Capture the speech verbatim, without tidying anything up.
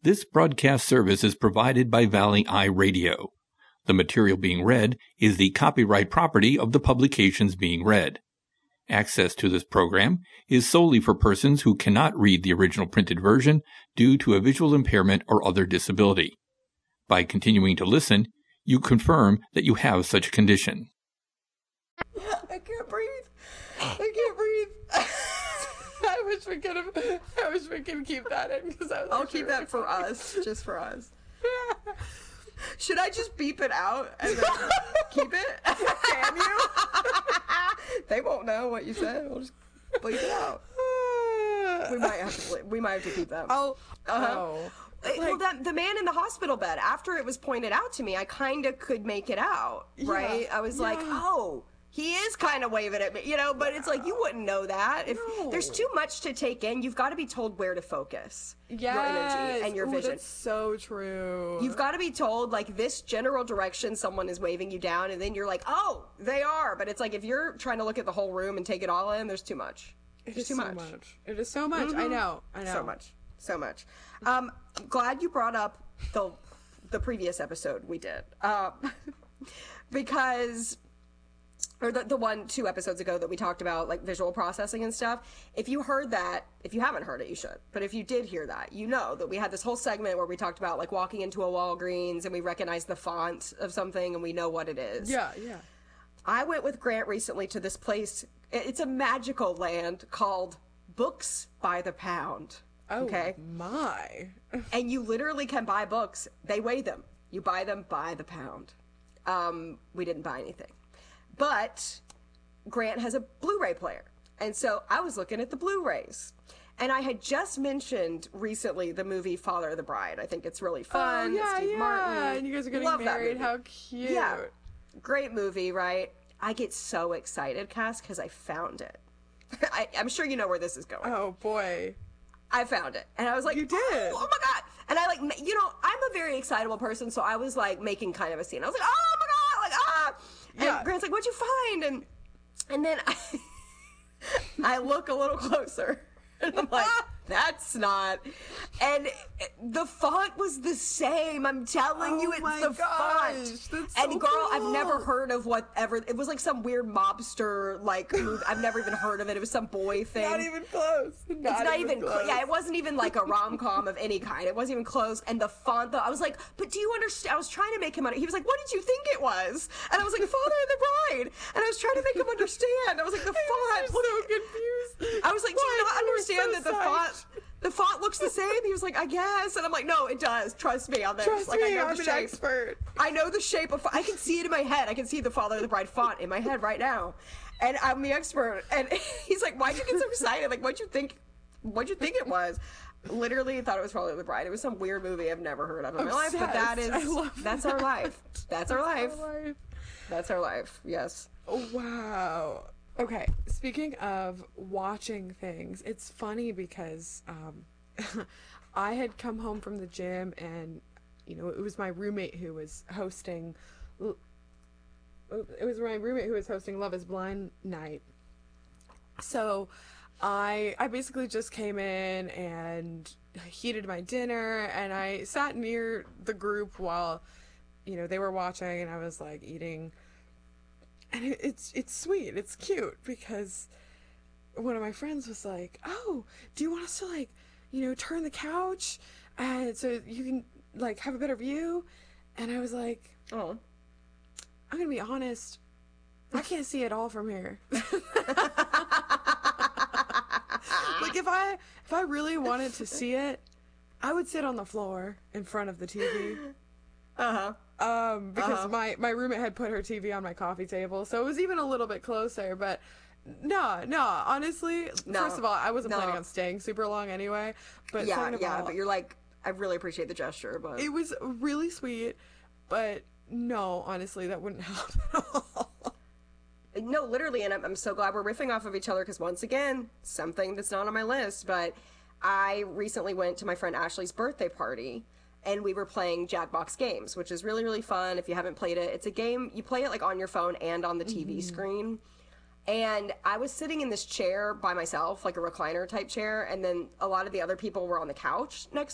This broadcast service is provided by Valley Eye Radio. The material being read is the copyright property of the publications being read. Access to this program is solely for persons who cannot read the original printed version due to a visual impairment or other disability. By continuing to listen, you confirm that you have such a condition. I can't breathe. I can't breathe. I wish we could have. I wish we could keep that in because I was. I'll keep that for us, just for us. Should I just beep it out and then keep it? Can you? They won't know what you said. We'll just bleep it out. We might have to. Bleep, we might have to keep that. Oh. Uh-huh. Oh. Like, well, that the man in the hospital bed. After it was pointed out to me, I kind of could make it out. Right? Yeah, I was yeah. like, oh. He is kind of waving at me, you know, but it's like, you wouldn't know that. If No. there's too much to take in, you've got to be told where to focus Yes. your energy and your Ooh, vision. That's so true. You've got to be told, like, this general direction someone is waving you down, and then you're like, oh, they are. But it's like, if you're trying to look at the whole room and take it all in, there's too much. It There's is too so much. much. It is so much. Mm-hmm. I know. I know. So much. So much. Um, I'm glad you brought up the, the previous episode we did. Um, because... or the, the one, two episodes ago that we talked about, like, visual processing and stuff. If you heard that, if you haven't heard it, you should. But if you did hear that, you know that we had this whole segment where we talked about, like, walking into a Walgreens and we recognize the font of something and we know what it is. Yeah, yeah. I went with Grant recently to this place. It's a magical land called Books by the Pound. Oh, okay? my. And you literally can buy books. They weigh them. You buy them by the pound. Um, we didn't buy anything. But Grant has a Blu-ray player. And so I was looking at the Blu-rays. And I had just mentioned recently the movie Father of the Bride. I think it's really fun. Oh, yeah, Steve yeah. Martin. And you guys are getting Love that married. movie. How cute. Yeah. Great movie, right? I get so excited, Cass, because I found it. I, I'm sure you know where this is going. Oh, boy. I found it. And I was like, You did? Oh, oh my God. And I like, ma- you know, I'm a very excitable person. So I was like making kind of a scene. I was like, oh my God. Like, ah. And Yeah. Grant's like, what'd you find? And and then I, I look a little closer. And I'm like, that's not. And the font was the same. I'm telling Oh you, it's my the gosh, font. that's and so girl, I've cool. never heard of whatever. It was like some weird mobster, like, movie. I've never even heard of it. It was some boy thing. Not even close. Not It's not even, close. close. Yeah, it wasn't even like a rom-com of any kind. It wasn't even close. And the font, though, I was like, but do you understand? I was trying to make him understand. He was like, what did you think it was? And I was like, Father of the Bride. And I was trying to make him understand. I was like, the font. I'm look so at- confused. I was like, do Why? you not You were understand so that the psyched. font, the font looks the same? He was like, I guess. And I'm like, no, it does. Trust me on this. Trust like, me, I know I'm the an shape. expert. I know the shape of. I can see it in my head. I can see the Father of the Bride font in my head right now, and I'm the expert. And he's like, "Why'd you get so excited? Like, what'd you think? What'd you think it was?" Literally thought it was Father of the Bride. It was some weird movie I've never heard of in my life. But that is, Obsessed. I love that's that. our life. That's our life. Our life. That's our life. Yes. Oh, wow. Okay, speaking of watching things, it's funny because um, I had come home from the gym and, you know, it was my roommate who was hosting, it was my roommate who was hosting Love is Blind night. So I I basically just came in and heated my dinner and I sat near the group while, you know, they were watching and I was like eating. And it, it's it's sweet, it's cute because one of my friends was like, "Oh, do you want us to like, you know, turn the couch and so you can like have a better view?" And I was like, Oh. "I'm gonna be honest, I can't see it all from here." Like if I if I really wanted to see it, I would sit on the floor in front of the T V. Uh huh. Um, because Uh-huh. my, my roommate had put her T V on my coffee table, so it was even a little bit closer, but no, no, honestly, No. first of all, I wasn't No. planning on staying super long anyway, but Yeah, second of yeah. all, But you're like, I really appreciate the gesture, but it was really sweet, but no, honestly, that wouldn't help at all. no, literally, and I'm, I'm so glad we're riffing off of each other because once again, something that's not on my list, but I recently went to my friend Ashley's birthday party. And we were playing Jackbox Games, which is really, really fun. If you haven't played it, it's a game, you play it like on your phone and on the T V Mm-hmm. screen. And I was sitting in this chair by myself, like a recliner type chair, and then a lot of the other people were on the couch next